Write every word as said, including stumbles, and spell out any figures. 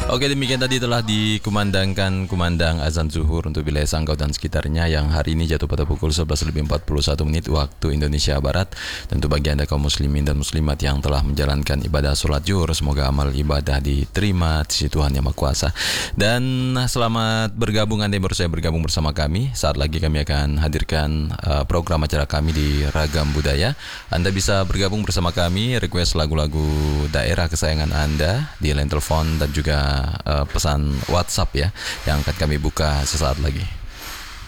Oke, demikian tadi telah dikumandangkan kumandang azan zuhur untuk wilayah Sanggau dan sekitarnya yang hari ini jatuh pada pukul sebelas lebih empat puluh satu menit waktu Indonesia Barat. Tentu bagi Anda kaum muslimin dan muslimat yang telah menjalankan ibadah sholat zuhur, semoga amal ibadah diterima di sisi Tuhan Yang Maha Kuasa. Dan selamat bergabung Anda yang baru saya bergabung bersama kami. Saat lagi kami akan hadirkan uh, program acara kami di Ragam Budaya. Anda bisa bergabung bersama kami, request lagu-lagu daerah kesayangan Anda di line telepon dan juga uh, pesan WhatsApp ya, yang akan kami buka sesaat lagi.